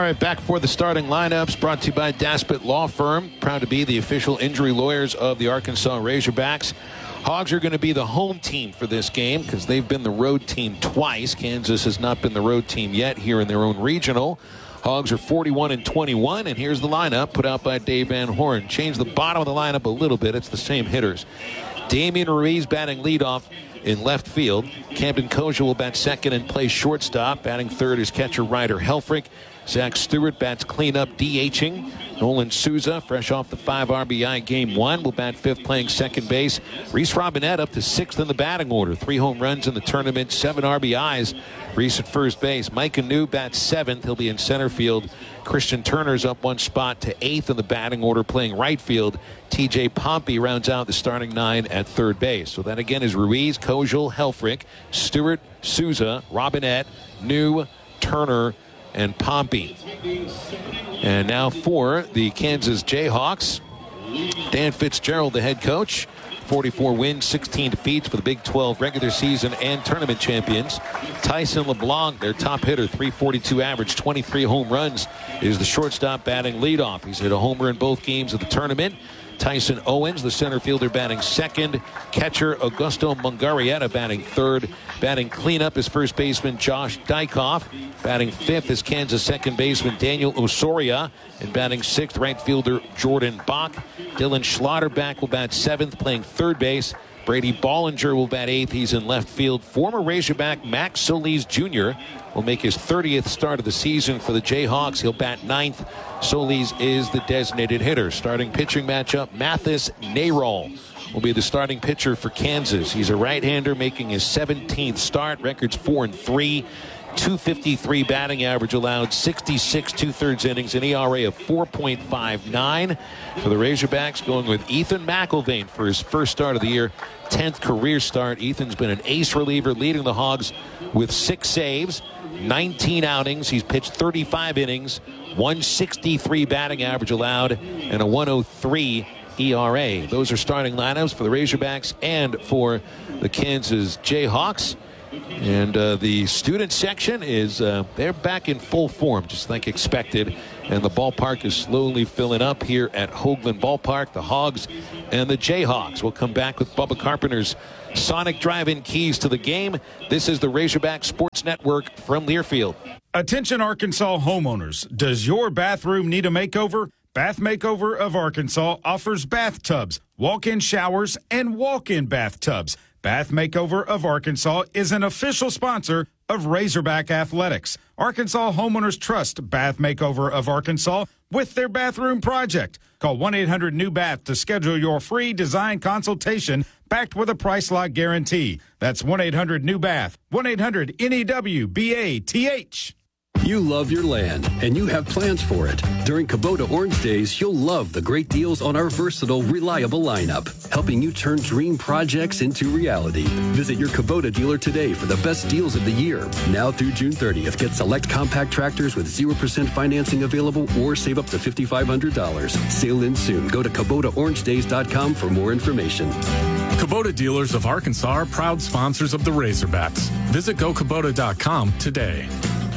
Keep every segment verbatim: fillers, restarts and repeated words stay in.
right, back for the starting lineups, brought to you by Daspit Law Firm. Proud to be the official injury lawyers of the Arkansas Razorbacks. Hogs are going to be the home team for this game because they've been the road team twice. Kansas has not been the road team yet here in their own regional. Hogs are forty-one and twenty-one, and here's the lineup put out by Dave Van Horn. Change the bottom of the lineup a little bit. It's the same hitters. Damian Ruiz batting leadoff in left field. Camden Kosher will bat second and play shortstop. Batting third is catcher Ryder Helfrich. Zach Stewart bats cleanup, DHing. Nolan Souza, fresh off the five R B I game one, will bat fifth playing second base. Reese Robinette up to sixth in the batting order. Three home runs in the tournament, seven R B Is. Reese at first base. Mike Anu bats seventh. He'll be in center field. Christian Turner's up one spot to eighth in the batting order playing right field. T J Pompey rounds out the starting nine at third base. So that again is Ruiz, Kojal, Helfrich, Stewart, Souza, Robinette, New, Turner, and Pompey. And now for the Kansas Jayhawks, Dan Fitzgerald, the head coach. forty-four wins, sixteen defeats for the Big twelve regular season and tournament champions. Tyson LeBlanc, their top hitter, three forty-two average, twenty-three home runs, is the shortstop batting leadoff. He's hit a homer in both games of the tournament. Tyson Owens, the center fielder, batting second. Catcher Augusto Mungarieta batting third. Batting cleanup is first baseman Josh Dykoff. Batting fifth is Kansas second baseman Daniel Osoria. And batting sixth, right fielder Jordan Bach. Dylan Schlotterback will bat seventh, playing third base. Brady Bollinger will bat eighth. He's in left field. Former Razorback Max Solis Junior will make his thirtieth start of the season for the Jayhawks. He'll bat ninth. Solis is the designated hitter. Starting pitching matchup, Mathis Nayrol will be the starting pitcher for Kansas. He's a right-hander making his seventeenth start. Records four and three. two fifty-three batting average allowed, sixty-six two-thirds innings, an E R A of four point five nine. For the Razorbacks, going with Ethan McIlvain for his first start of the year, tenth career start. Ethan's been an ace reliever, leading the Hogs with six saves, nineteen outings. He's pitched thirty-five innings, one sixty-three batting average allowed, and a one oh three E R A. Those are starting lineups for the Razorbacks and for the Kansas Jayhawks. And uh, the student section is, uh, they're back in full form, just like expected. And the ballpark is slowly filling up here at Hoagland Ballpark. The Hogs and the Jayhawks will come back with Bubba Carpenter's Sonic Drive-In keys to the game. This is the Razorback Sports Network from Learfield. Attention Arkansas homeowners. Does your bathroom need a makeover? Bath Makeover of Arkansas offers bathtubs, walk-in showers, and walk-in bathtubs. Bath Makeover of Arkansas is an official sponsor of Razorback Athletics. Arkansas homeowners trust Bath Makeover of Arkansas with their bathroom project. Call one eight hundred new bath to schedule your free design consultation backed with a price lock guarantee. That's one eight hundred new bath, one eight hundred N E W B A T H. You love your land, and you have plans for it. During Kubota Orange Days, you'll love the great deals on our versatile, reliable lineup, helping you turn dream projects into reality. Visit your Kubota dealer today for the best deals of the year. Now through June thirtieth, get select compact tractors with zero percent financing available or save up to five thousand five hundred dollars. Sale in soon. Go to Kubota Orange Days dot com for more information. Kubota dealers of Arkansas are proud sponsors of the Razorbacks. Visit go kubota dot com today.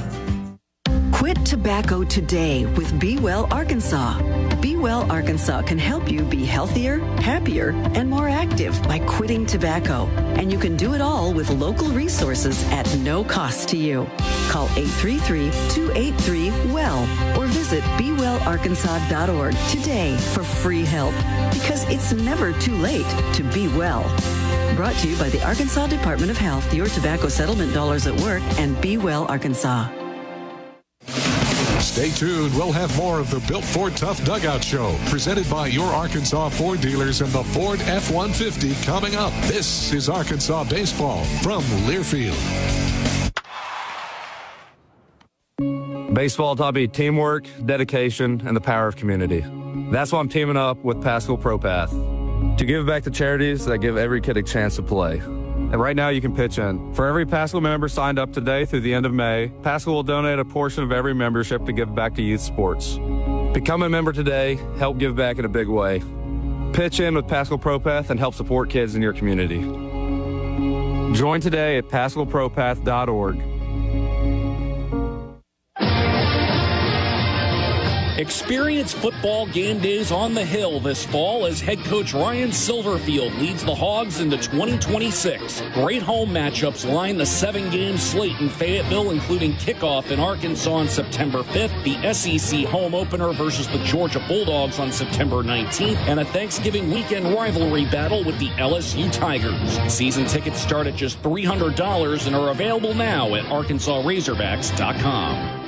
Quit tobacco today with Be Well Arkansas. Be Well Arkansas can help you be healthier, happier, and more active by quitting tobacco. And you can do it all with local resources at no cost to you. Call eight three three, two eight three, W E L L or visit be well arkansas dot org today for free help, because it's never too late to be well. Brought to you by the Arkansas Department of Health, your tobacco settlement dollars at work, and Be Well Arkansas. Stay tuned. We'll have more of the Built Ford Tough Dugout Show, presented by your Arkansas Ford dealers and the Ford F one fifty coming up. This is Arkansas Baseball from Learfield. Baseball taught me teamwork, dedication, and the power of community. That's why I'm teaming up with Paschal ProPath to give back to charities that give every kid a chance to play. And right now you can pitch in. For every Paschal member signed up today through the end of May, Paschal will donate a portion of every membership to give back to youth sports. Become a member today. Help give back in a big way. Pitch in with Paschal ProPath and help support kids in your community. Join today at paschal pro path dot org. Experience football game days on the Hill this fall as head coach Ryan Silverfield leads the Hogs into twenty twenty-six. Great home matchups line the seven-game slate in Fayetteville, including kickoff in Arkansas on September fifth, the S E C home opener versus the Georgia Bulldogs on September nineteenth, and a Thanksgiving weekend rivalry battle with the L S U Tigers. Season tickets start at just three hundred dollars and are available now at arkansas razorbacks dot com.